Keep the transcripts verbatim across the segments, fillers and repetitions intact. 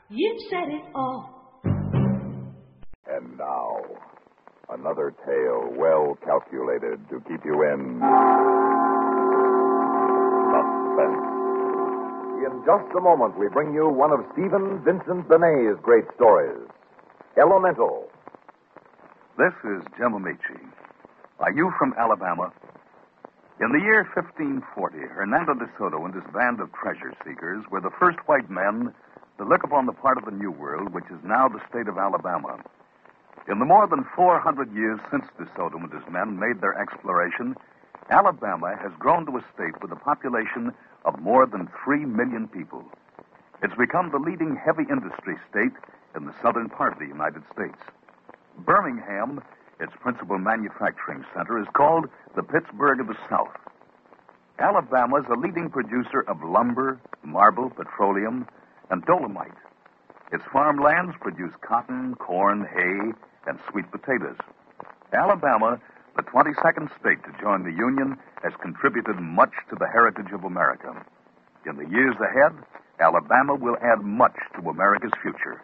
You've said it all. And now, another tale well calculated to keep you in suspense. In just a moment, we bring you one of Stephen Vincent Benet's great stories, Elemental. This is Jim Amici. Are you from Alabama? In the year fifteen forty, Hernando de Soto and his band of treasure seekers were the first white men to look upon the part of the New World which is now the state of Alabama. In the more than four hundred years since De Soto and his men made their exploration, Alabama has grown to a state with a population of more than three million people. It's become the leading heavy industry state in the southern part of the United States. Birmingham, its principal manufacturing center, is called the Pittsburgh of the South. Alabama is a leading producer of lumber, marble, petroleum, and dolomite. Its farmlands produce cotton, corn, hay, and sweet potatoes. Alabama, the twenty-second state to join the Union, has contributed much to the heritage of America. In the years ahead, Alabama will add much to America's future.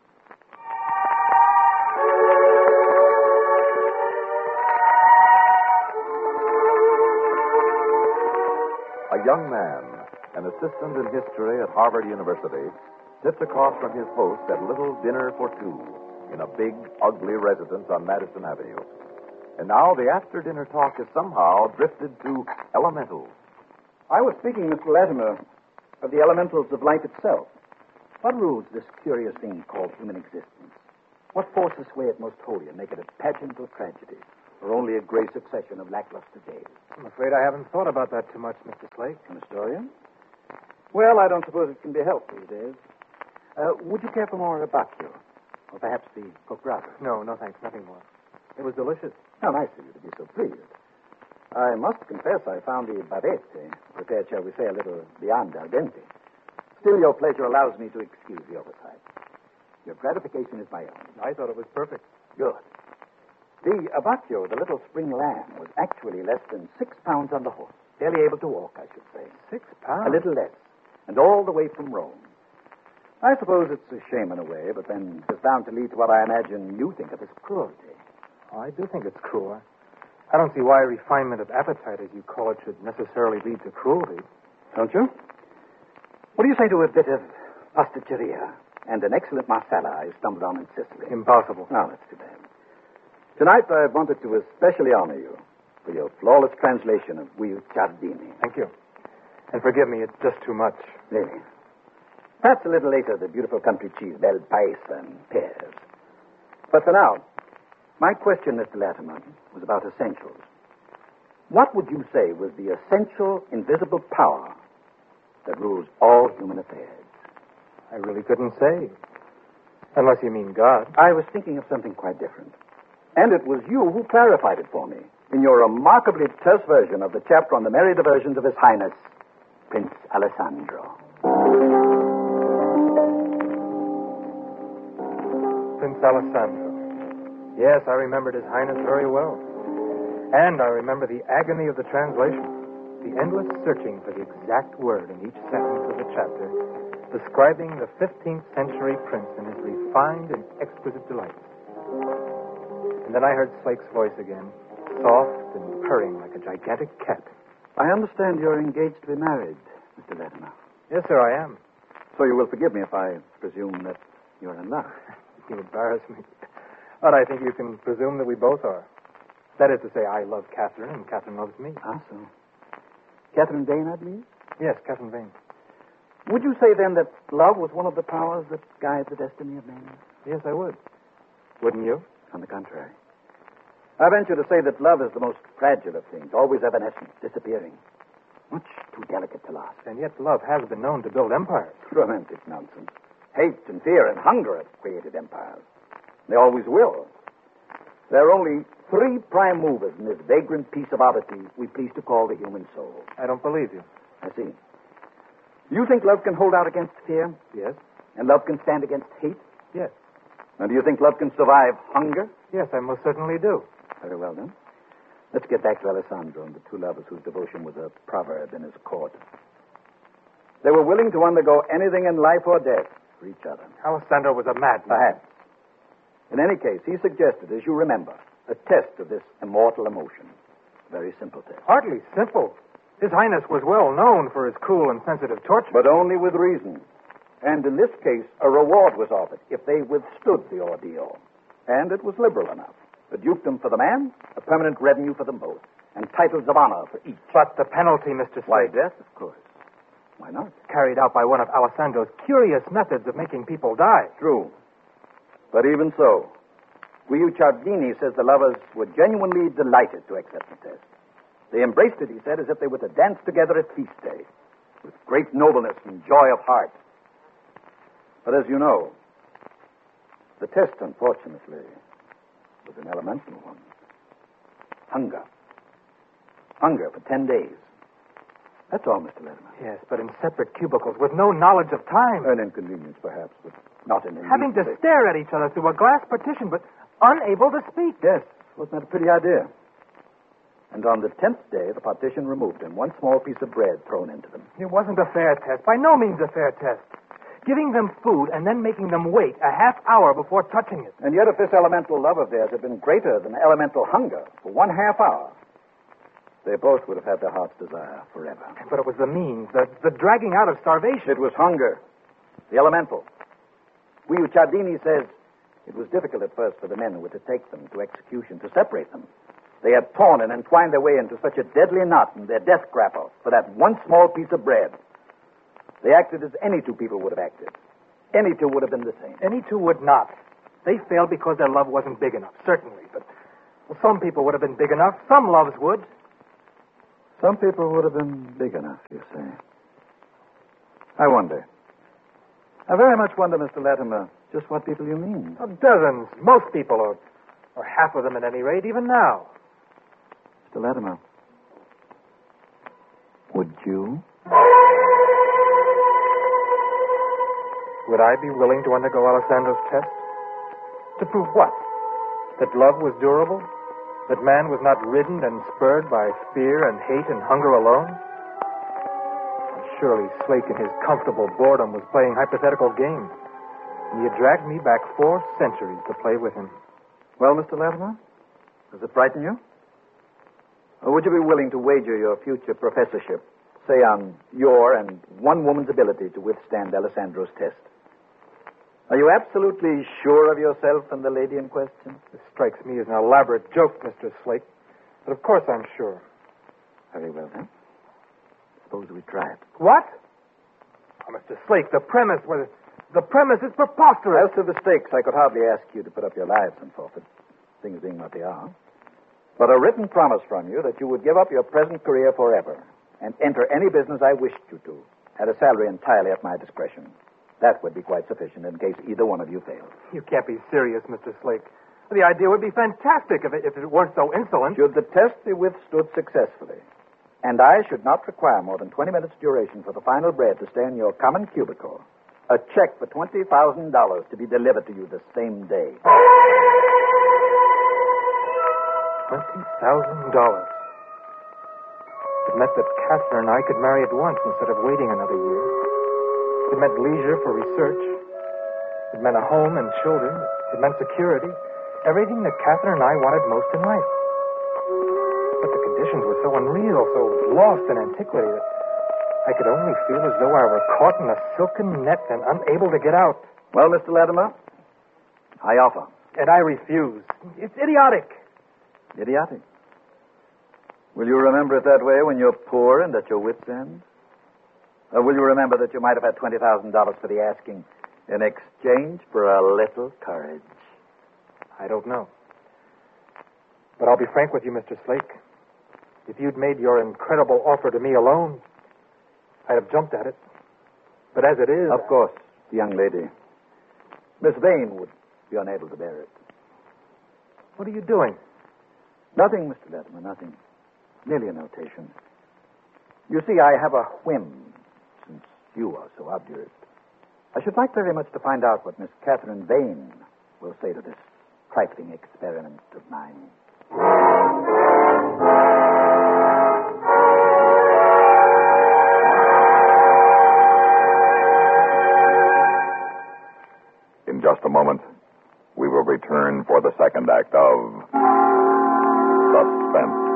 A young man, an assistant in history at Harvard University, sits across from his host at a little dinner for two in a big, ugly residence on Madison Avenue. And now the after-dinner talk has somehow drifted to elementals. I was speaking, Mister Latimer, of the elementals of life itself. What rules this curious thing called human existence? What forces sway it most wholly and make it a pageant or tragedy, or only a gray succession of lackluster days? I'm afraid I haven't thought about that too much, Mister Slate. An historian? Well, I don't suppose it can be helped these days. Uh, would you care for more Abacchio? Or perhaps the Cocrata? No, no thanks, nothing more. It was delicious. How nice of you to be so pleased. I must confess I found the bavette prepared, shall we say, a little beyond al dente. Still, your pleasure allows me to excuse the oversight. Your gratification is my own. I thought it was perfect. Good. The Abacchio, the little spring lamb, was actually less than six pounds on the horse. Barely able to walk, I should say. Six pounds? A little less. And all the way from Rome. I suppose it's a shame in a way, but then it's bound to lead to what I imagine you think of as cruelty. Oh, I do think it's cruel. I don't see why refinement of appetite, as you call it, should necessarily lead to cruelty. Don't you? What do you say to a bit of pasticceria and an excellent marsala I stumbled on in Sicily? Impossible. Oh, that's too bad. Tonight I wanted to especially honor you for your flawless translation of Guil Ciardini. Thank you. And forgive me, it's just too much. Really? Perhaps a little later, the beautiful country cheese, bel paese and pears. But for now, my question, Mister Latimer, was about essentials. What would you say was the essential, invisible power that rules all human affairs? I really couldn't say. Unless you mean God. I was thinking of something quite different. And it was you who clarified it for me in your remarkably terse version of the chapter on the merry diversions of His Highness, Prince Alessandro. Prince Alessandro. Yes, I remembered His Highness very well. And I remember the agony of the translation, the endless searching for the exact word in each sentence of the chapter, describing the fifteenth century prince and his refined and exquisite delights. And then I heard Slake's voice again, soft and purring like a gigantic cat. I understand you're engaged to be married, Mister Latimer. Yes, sir, I am. So you will forgive me if I presume that you're in love. You embarrass me. But I think you can presume that we both are. That is to say, I love Catherine, and Catherine loves me. Ah, so. Catherine Vane, I believe? Yes, Catherine Vane. Would you say, then, that love was one of the powers that guide the destiny of man? Yes, I would. Wouldn't you? On the contrary. I venture to say that love is the most fragile of things, always evanescent, disappearing. Much too delicate to last. And yet love has been known to build empires. Romantic nonsense. Hate and fear and hunger have created empires. They always will. There are only three prime movers in this vagrant piece of oddity we please to call the human soul. I don't believe you. I see. You think love can hold out against fear? Yes. And love can stand against hate? Yes. And do you think love can survive hunger? Yes, I most certainly do. Very well, then. Let's get back to Alessandro and the two lovers whose devotion was a proverb in his court. They were willing to undergo anything in life or death, for each other. Alessandro was a madman. Perhaps. In any case, he suggested, as you remember, a test of this immortal emotion. Very simple test. Hardly simple. His Highness was well known for his cool and sensitive torture. But only with reason. And in this case, a reward was offered if they withstood the ordeal. And it was liberal enough. A dukedom for the man, a permanent revenue for them both, and titles of honor for each. But the penalty, Mister Why, Slade, death, of course. Why not? carried out by one of Alessandro's curious methods of making people die. True. But even so, Guglielmo says the lovers were genuinely delighted to accept the test. They embraced it, he said, as if they were to dance together at feast day, with great nobleness and joy of heart. But as you know, the test, unfortunately, was an elemental one. Hunger. Hunger for ten days. That's all, Mister Latimer. Yes, but in separate cubicles with no knowledge of time. An inconvenience, perhaps, but not an Having to inconvenience. stare at each other through a glass partition, but unable to speak. Yes, wasn't that a pretty idea? And on the tenth day, the partition removed and one small piece of bread thrown into them. It wasn't a fair test. By no means a fair test. Giving them food and then making them wait a half hour before touching it. And yet if this elemental love of theirs had been greater than elemental hunger for one half hour, they both would have had their heart's desire forever. But it was the means, the, the dragging out of starvation. It was hunger, the elemental. Guido Ciardini says it was difficult at first for the men who were to take them to execution to separate them. They had torn and entwined their way into such a deadly knot in their death grapple for that one small piece of bread. They acted as any two people would have acted. Any two would have been the same. Any two would not. They failed because their love wasn't big enough, certainly. But well, some people would have been big enough. Some loves would. Some people would have been big enough, you say. I wonder. I very much wonder, Mister Latimer, just what people you mean. Oh, dozens. Most people, or, or half of them at any rate, even now. Mister Latimer, would you? Would I be willing to undergo Alessandro's test? To prove what? That love was durable? That man was not ridden and spurred by fear and hate and hunger alone? And surely Slake in his comfortable boredom was playing hypothetical games. And he had dragged me back four centuries to play with him. Well, Mister Latimer, does it frighten you? Or would you be willing to wager your future professorship, say, on your and one woman's ability to withstand Alessandro's test? Are you absolutely sure of yourself and the lady in question? This strikes me as an elaborate joke, Mister Slake. But of course I'm sure. Very well, then. Suppose we try it. What? Oh, Mister Slake, the premise was... The premise is preposterous. As to the stakes, I could hardly ask you to put up your lives in forfeit, things being what they are. But a written promise from you that you would give up your present career forever and enter any business I wished you to at a salary entirely at my discretion. That would be quite sufficient in case either one of you failed. You can't be serious, Mister Slake. The idea would be fantastic if it, if it weren't so insolent. Should the test be withstood successfully, and I should not require more than twenty minutes' duration for the final bread to stay in your common cubicle, a check for twenty thousand dollars to be delivered to you the same day. twenty thousand dollars. It meant that Catherine and I could marry at once instead of waiting another year. It meant leisure for research. It meant a home and children. It meant security. Everything that Catherine and I wanted most in life. But the conditions were so unreal, so lost in antiquity, that I could only feel as though I were caught in a silken net and unable to get out. Well, Mister Latimer, I offer. And I refuse. It's idiotic. Idiotic. Will you remember it that way when you're poor and at your wits' end? Or will you remember that you might have had twenty thousand dollars for the asking in exchange for a little courage? I don't know. But I'll be frank with you, Mister Slake. If you'd made your incredible offer to me alone, I'd have jumped at it. But as it is... Of course, the young lady. Miss Vane would be unable to bear it. What are you doing? Nothing, Mister Latimer, nothing. Merely a notation. You see, I have a whim, since you are so obdurate. I should like very much to find out what Miss Catherine Vane will say to this trifling experiment of mine. just a moment, we will return for the second act of Suspense.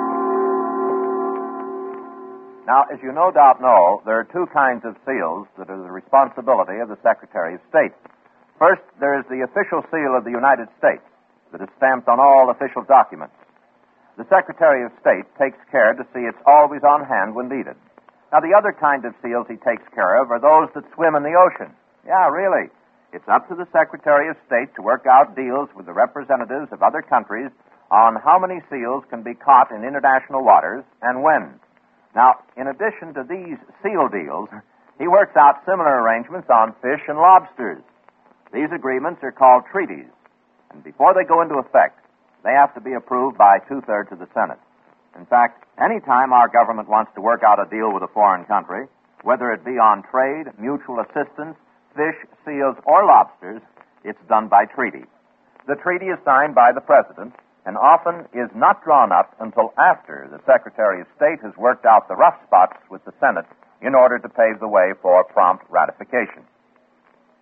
Now, as you no doubt know, there are two kinds of seals that are the responsibility of the Secretary of State. First, there is the official seal of the United States that is stamped on all official documents. The Secretary of State takes care to see it's always on hand when needed. Now, the other kind of seals he takes care of are those that swim in the ocean. Yeah, really. It's up to the Secretary of State to work out deals with the representatives of other countries on how many seals can be caught in international waters and when. Now, in addition to these seal deals, he works out similar arrangements on fish and lobsters. These agreements are called treaties, and before they go into effect, they have to be approved by two-thirds of the Senate. In fact, any time our government wants to work out a deal with a foreign country, whether it be on trade, mutual assistance, fish, seals, or lobsters, it's done by treaty. The treaty is signed by the President and often is not drawn up until after the Secretary of State has worked out the rough spots with the Senate in order to pave the way for prompt ratification.